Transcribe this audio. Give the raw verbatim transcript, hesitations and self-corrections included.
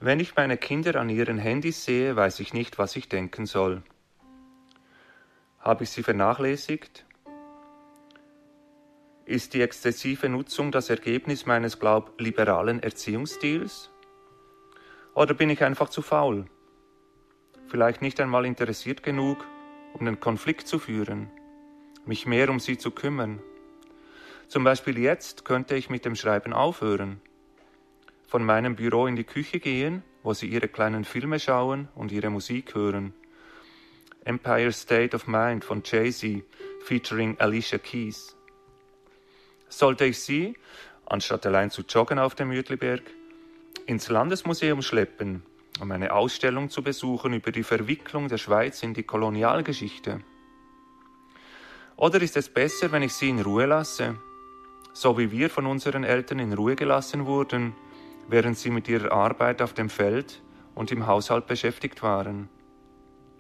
Wenn ich meine Kinder an ihren Handys sehe, weiß ich nicht, was ich denken soll. Habe ich sie vernachlässigt? Ist die exzessive Nutzung das Ergebnis meines, glaub, liberalen Erziehungsstils? Oder bin ich einfach zu faul? Vielleicht nicht einmal interessiert genug, um den Konflikt zu führen, mich mehr um sie zu kümmern. Zum Beispiel jetzt könnte ich mit dem Schreiben aufhören, von meinem Büro in die Küche gehen, wo sie ihre kleinen Filme schauen und ihre Musik hören. Empire State of Mind von Jay-Z featuring Alicia Keys. Sollte ich sie, anstatt allein zu joggen auf dem Uetliberg, ins Landesmuseum schleppen, um eine Ausstellung zu besuchen über die Verwicklung der Schweiz in die Kolonialgeschichte? Oder ist es besser, wenn ich sie in Ruhe lasse, so wie wir von unseren Eltern in Ruhe gelassen wurden, während sie mit ihrer Arbeit auf dem Feld und im Haushalt beschäftigt waren?